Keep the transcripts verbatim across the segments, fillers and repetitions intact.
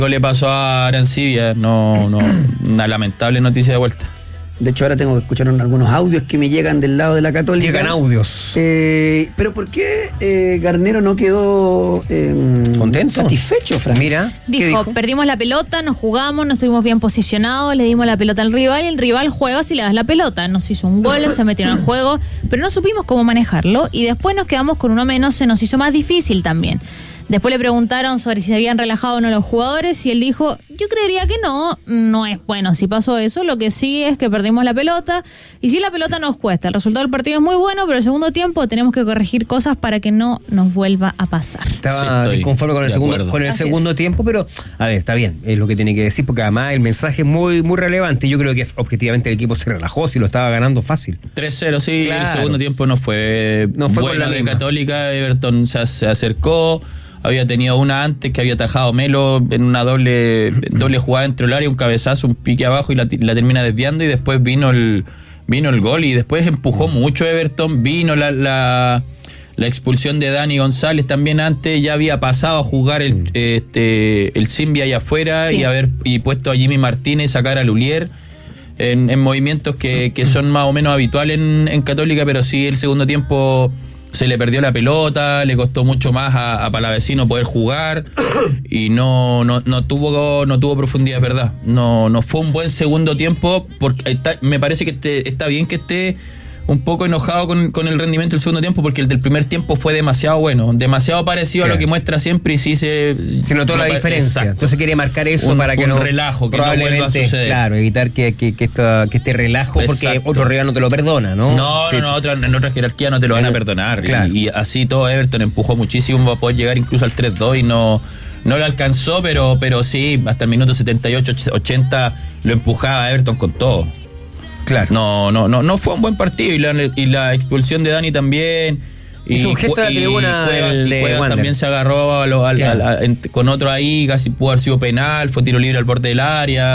le pasó a Arancibia, no, no, una lamentable noticia de vuelta. De hecho, ahora tengo que escuchar algunos audios que me llegan del lado de la Católica. Llegan audios. Eh, pero ¿por qué eh, Garnero no quedó eh, contento, satisfecho, Fran? Mira, dijo, dijo, perdimos la pelota, nos jugamos, no estuvimos bien posicionados, le dimos la pelota al rival y el rival juega si le das la pelota. Nos hizo un gol, se metió en el juego, pero no supimos cómo manejarlo y después nos quedamos con uno menos, se nos hizo más difícil también. Después le preguntaron sobre si se habían relajado o no los jugadores y él dijo, yo creería que no, no es bueno si pasó eso, lo que sí es que perdimos la pelota y sí la pelota nos cuesta, el resultado del partido es muy bueno, pero el segundo tiempo tenemos que corregir cosas para que no nos vuelva a pasar. Estaba sí, conforme con el, segundo, con el segundo tiempo, pero a ver, está bien, es lo que tiene que decir, porque además el mensaje es muy, muy relevante. Yo creo que objetivamente el equipo se relajó, si lo estaba ganando fácil. tres cero, sí, claro. El segundo tiempo no fue, no fue bueno de misma. Católica, Everton se, se acercó. Había tenido una antes que había atajado Melo en una doble doble jugada entre el área, un cabezazo, un pique abajo y la, la termina desviando y después vino el vino el gol y después empujó mucho Everton, vino la, la, la expulsión de Dani González también antes, ya había pasado a jugar el este el Simbi allá afuera sí. y haber y puesto a Jimmy Martínez, sacar a Lulier en, en movimientos que, que son más o menos habituales en, en Católica, pero sí el segundo tiempo se le perdió la pelota, le costó mucho más a, a Palavecino poder jugar y no, no, no tuvo no tuvo profundidad, verdad. No, no fue un buen segundo tiempo, porque está, me parece que este, está bien que esté un poco enojado con, con el rendimiento del segundo tiempo, porque el del primer tiempo fue demasiado bueno, demasiado parecido claro. a lo que muestra siempre y sí se... Se notó no la diferencia, exacto. Entonces quería marcar eso un, para que un no... relajo, que no vuelva a suceder. Claro, evitar que, que, que, esta, que este relajo, exacto. porque otro rival no te lo perdona, ¿no? No, sí. no, no, otra, en otra jerarquía no te lo van a perdonar. Claro. Y, y así todo Everton empujó muchísimo para poder llegar incluso al tres dos y no... No lo alcanzó, pero, pero sí, hasta el minuto setenta y ocho, ochenta lo empujaba Everton con todo. Claro. No, no, no, no fue un buen partido y la, y la expulsión de Dani también. Y, y, Gesta, y, buena Cuevas, y Cuevas también se agarró a lo, a, yeah. a, a, en, con otro ahí, casi pudo haber sido penal, fue tiro libre al borde del área.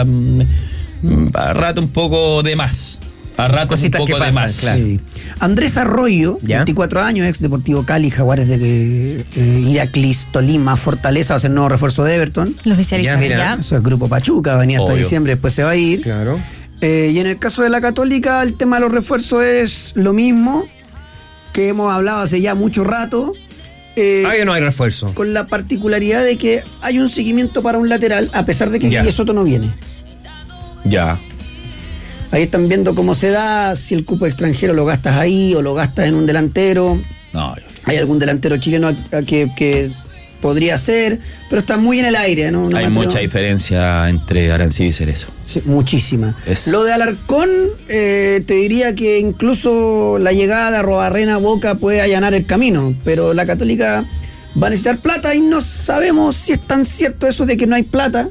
A rato un poco de más. A rato un poco de pasan, más. Claro. Sí. Andrés Arroyo, ¿ya? veinticuatro años, ex Deportivo Cali, Jaguares de eh, Iraklis, Tolima, Fortaleza, va a ser nuevo refuerzo de Everton. Lo oficializaron ya. ya. Eso es Grupo Pachuca, venía hasta Obvio. diciembre, después se va a ir. Claro. Eh, y en el caso de la Católica, el tema de los refuerzos es lo mismo que hemos hablado hace ya mucho rato. Eh, Ahí no hay refuerzo. Con la particularidad de que hay un seguimiento para un lateral, a pesar de que Guille Soto no viene. Ya. Ahí están viendo cómo se da, si el cupo extranjero lo gastas ahí o lo gastas en un delantero. No. Hay algún delantero chileno que... que podría ser, pero está muy en el aire, ¿no? no Hay mucha atrevo. diferencia entre Arancibia y Cerezo. Sí, muchísima. Es... Lo de Alarcón, eh, te diría que incluso la llegada de Arrobarrena Boca puede allanar el camino, pero la Católica va a necesitar plata y no sabemos si es tan cierto eso de que no hay plata,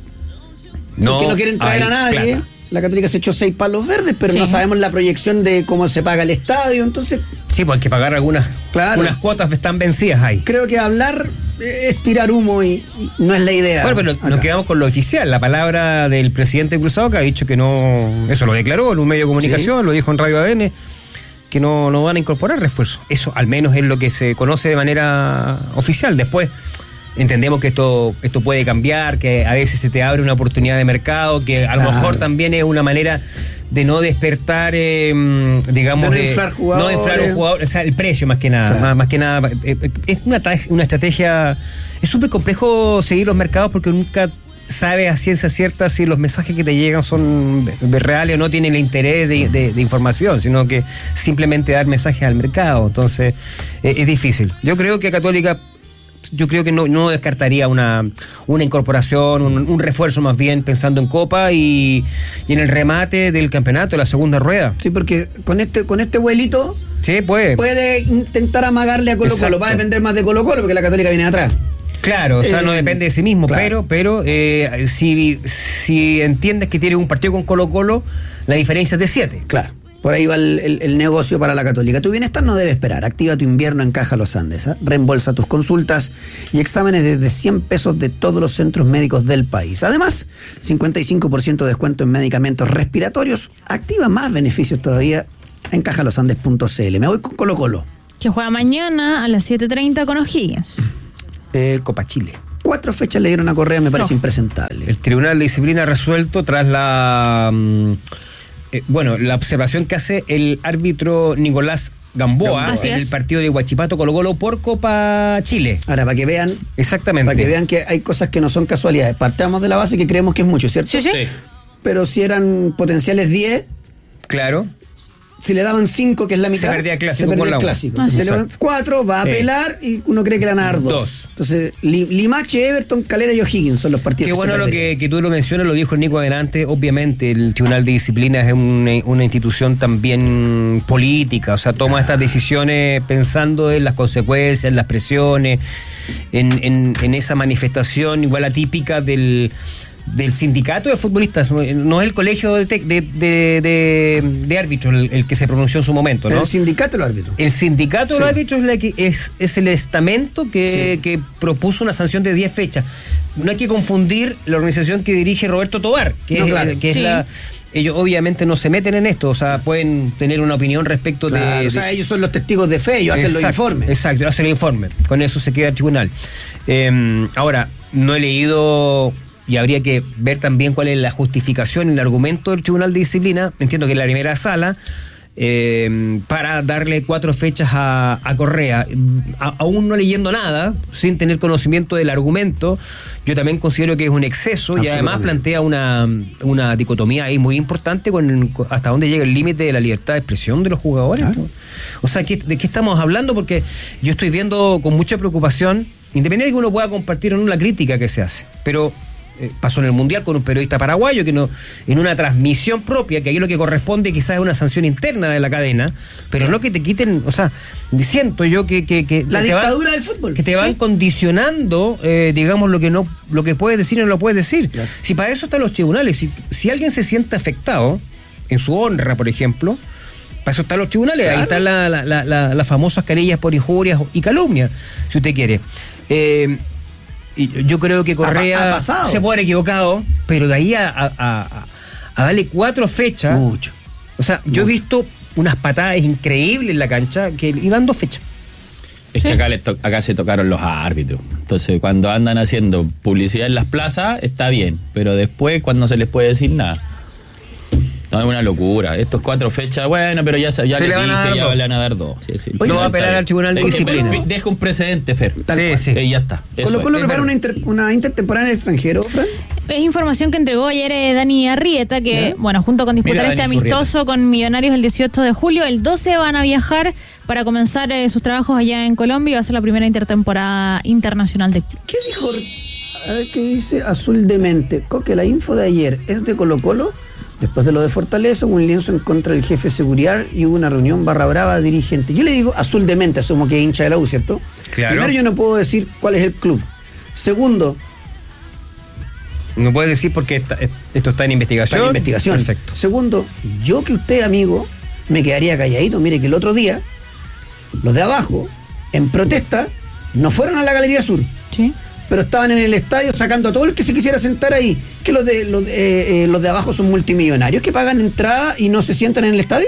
no, porque no quieren traer a nadie. Plata. La Católica se echó seis palos verdes, pero sí. no sabemos la proyección de cómo se paga el estadio, entonces... Sí, pues hay que pagar algunas, claro. unas cuotas que están vencidas ahí. Creo que hablar es tirar humo y, y no es la idea. Bueno, pero acá. Nos quedamos con lo oficial, la palabra del presidente Cruzado, que ha dicho que no... Eso lo declaró en un medio de comunicación, sí. lo dijo en Radio A D N, que no, no van a incorporar refuerzos. Eso al menos es lo que se conoce de manera oficial. Después... Entendemos que esto esto puede cambiar, que a veces se te abre una oportunidad de mercado, que a claro. lo mejor también es una manera de no despertar, eh, digamos, de no inflar jugadores. No inflar un jugador, o sea, el precio más que nada, claro. más, más que nada. Eh, es una, una estrategia, es súper complejo seguir los mercados porque nunca sabes a ciencia cierta si los mensajes que te llegan son reales o no tienen el interés de, de, de información, sino que simplemente dar mensajes al mercado. Entonces, eh, es difícil. Yo creo que Católica... Yo creo que no, no descartaría una, una incorporación, un, un refuerzo más bien pensando en Copa y, y en el remate del campeonato, la segunda rueda. Sí, porque con este con este vuelito sí, puede. puede intentar amagarle a Colo Colo. Va a depender más de Colo Colo porque la Católica viene atrás. Claro, o sea, eh, no depende de sí mismo, claro. pero pero eh, si, si entiendes que tienes un partido con Colo Colo, la diferencia es de siete. Claro. Por ahí va el, el, el negocio para la Católica. Tu bienestar no debe esperar. Activa tu invierno en Caja Los Andes. ¿eh? Reembolsa tus consultas y exámenes desde cien pesos de todos los centros médicos del país. Además, cincuenta y cinco por ciento de descuento en medicamentos respiratorios. Activa más beneficios todavía en caja los andes punto c l. Me voy con Colo Colo. Que juega mañana a las siete treinta con O'Higgins. Eh, Copa Chile. cuatro fechas le dieron a Correa, me parece no. impresentable. El Tribunal de Disciplina ha resuelto tras la eh, bueno, la observación que hace el árbitro Nicolás Gamboa Así en es. el partido de Huachipato Colo Colo por Copa Chile. Ahora, para que vean, exactamente, para que vean que hay cosas que no son casualidades. Partamos de la base que creemos que es mucho, ¿cierto? Sí, sí. Sí. Pero si eran potenciales diez, claro, si le daban cinco, que es la mitad, se perdía el clásico. Se perdía con el la clásico. Ah, Si sí. le daban cuatro, va a Sí. apelar y uno cree que le van a dar dos. Dos. Entonces, Li- Limache, Everton, Calera y O'Higgins son los partidos. Qué que bueno se lo perderían. que, que tú lo mencionas, lo dijo el Nico adelante. Obviamente el Tribunal de Disciplina es una, una institución también política, o sea, toma estas decisiones pensando en las consecuencias, en las presiones, en, en, en esa manifestación igual atípica del, del sindicato de futbolistas. No es el colegio de, de, de, de, de árbitros el, el que se pronunció en su momento, ¿no? El sindicato de los árbitros. El sindicato de Sí. los árbitros es, la que es, es el estamento que, Sí. que propuso una sanción de diez fechas. No hay que confundir la organización que dirige Roberto Tobar, que, No, es, claro. que es Sí. la... Ellos obviamente no se meten en esto, o sea, pueden tener una opinión respecto Claro, de... o sea, de- ellos son los testigos de fe, ellos hacen los Exacto, informes. Exacto, hacen el informe. Con eso se queda el tribunal. Eh, ahora, no he leído... Y habría que ver también cuál es la justificación, el argumento del Tribunal de Disciplina, entiendo que es la primera sala, eh, para darle cuatro fechas a, a Correa. A, aún no leyendo nada, sin tener conocimiento del argumento, yo también considero que es un exceso y además plantea una, una dicotomía ahí muy importante con, con hasta dónde llega el límite de la libertad de expresión de los jugadores. Claro. O sea, ¿qué, ¿de qué estamos hablando? Porque yo estoy viendo con mucha preocupación, independientemente de que uno pueda compartir o no la crítica que se hace, pero eh, pasó en el Mundial con un periodista paraguayo que no, en una transmisión propia, que ahí lo que corresponde quizás es una sanción interna de la cadena, pero no que te quiten, o sea, siento yo que, que, que La te dictadura van, del fútbol. que te van Sí. condicionando, eh, digamos, lo que no, lo que puedes decir y no lo puedes decir. Claro. Si para eso están los tribunales, si, si alguien se siente afectado en su honra, por ejemplo, para eso están los tribunales, Claro. ahí están la, la, la, la, las famosas querellas por injurias y calumnias, si usted quiere. Eh, y yo creo que Correa Ha- ha pasado. se puede haber equivocado, pero de ahí a, a, a, a darle cuatro fechas. Mucho. O sea, yo he visto unas patadas increíbles en la cancha que iban dos fechas. Es Sí. que acá, les to- acá se tocaron los árbitros. Entonces, cuando andan haciendo publicidad en las plazas, está bien. Pero después, cuando se les puede decir nada. No, es una locura. Estos cuatro fechas, bueno, pero ya, sa- ya Se les le van a dar dije, ya dos. le van a dar dos. Sí, sí. Oye, No va a Está apelar bien. al Tribunal de Deja- Disciplina. pero Deja un precedente, Fer. Tal Sí, cual. sí. Eh, ya está. Eso Colo Colo es. prepara una, inter- una intertemporada en el extranjero, Fran. Es información que entregó ayer eh, Dani Arrieta, que, ¿Ya? bueno, junto con disputar Mira, este Dani amistoso con Millonarios el dieciocho de julio, el doce van a viajar para comenzar eh, sus trabajos allá en Colombia y va a ser la primera intertemporada internacional del club. ¿Qué dijo? A ver qué dice Azul Demente. Coque, la info de ayer es de Colo Colo. Después de lo de Fortaleza, un lienzo en contra del jefe de seguridad y hubo una reunión barra brava dirigente. Yo le digo Azul Demente, asumo que es hincha de la U, ¿cierto? Claro. Primero, yo no puedo decir cuál es el club. Segundo, No puedes decir porque está- esto está en investigación. está en investigación. Perfecto. Segundo, yo que usted, amigo, me quedaría calladito. Mire que el otro día, los de abajo, en protesta, no fueron a la Galería Sur, Sí. pero estaban en el estadio sacando a todo el que se quisiera sentar ahí. Que los de, los, de- eh, eh, los de abajo son multimillonarios que pagan entrada y no se sientan en el estadio.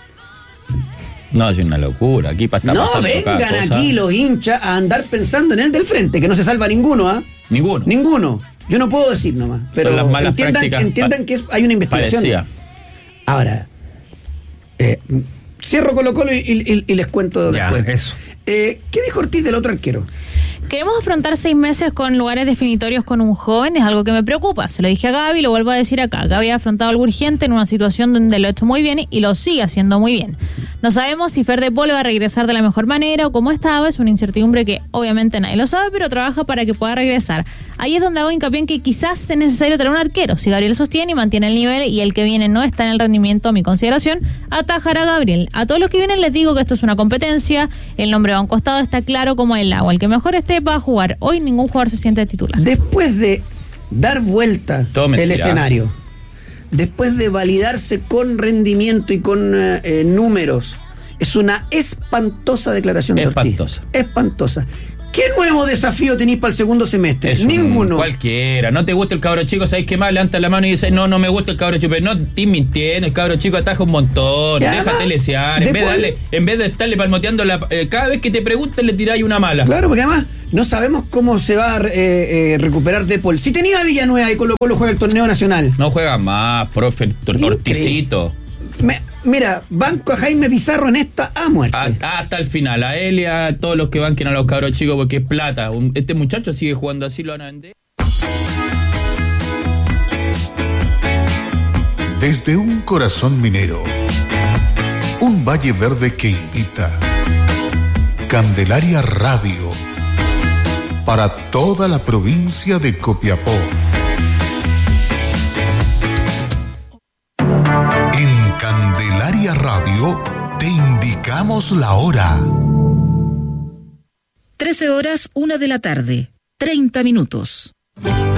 No, es una locura. Aquí para estar No pasando cada vengan cosa. aquí los hinchas a andar pensando en el del frente, que no se salva ninguno, ¿ah? Ninguno. Ninguno. Yo no puedo decir nomás. Pero las malas entiendan, prácticas entiendan pa- que es- hay una investigación. Parecía. Ahora, eh, cierro Colo Colo y, y- y les cuento Ya, después. eso. Eh, ¿Qué dijo Ortiz del otro arquero? Queremos afrontar seis meses con lugares definitorios con un joven, es algo que me preocupa. Se lo dije a Gaby, lo vuelvo a decir acá. Gaby ha afrontado algo urgente en una situación donde lo ha hecho muy bien y lo sigue haciendo muy bien. No sabemos si Fer de Pol va a regresar de la mejor manera o cómo estaba, es una incertidumbre que obviamente nadie lo sabe, pero trabaja para que pueda regresar. Ahí es donde hago hincapié en que quizás es necesario traer un arquero. Si Gabriel sostiene y mantiene el nivel y el que viene no está en el rendimiento a mi consideración, atajar a Gabriel. A todos los que vienen les digo que esto es una competencia, el nombre va a un costado, está claro como el agua. El que mejor esté va a jugar. Hoy ningún jugador se siente titular. Después de dar vuelta Todo el mentira. escenario, después de validarse con rendimiento y con eh, eh, números, es una espantosa declaración de Ortiz. Espantosa. Espantosa. ¿Qué nuevo desafío tenéis para el segundo semestre? Es un- Ninguno. Cualquiera. No te gusta el cabro chico, ¿sabes qué más? Levanta la mano y dice, no, no me gusta el cabro chico. Pero no estoy mintiendo, el cabro chico ataja un montón. Ya, Déjate va. lesear. En vez, de Después- darle, en vez de estarle palmoteando, la, eh, cada vez que te pregunten le tiráis una mala. Claro, porque además No sabemos cómo se va a eh, eh, recuperar Depol. Si tenía a Villanueva y Colo Colo juega el torneo nacional. No juega más, profe, Orticito. Me, mira, banco a Jaime Pizarro en esta a muerte. Hasta, hasta el final, a él y a todos los que banquen a los cabros chicos porque es plata. Este muchacho sigue jugando así, lo van a vender. Desde un corazón minero, un valle verde que invita. Candelaria Radio, para toda la provincia de Copiapó. En Candelaria Radio te indicamos la hora. trece horas, una de la tarde, treinta minutos.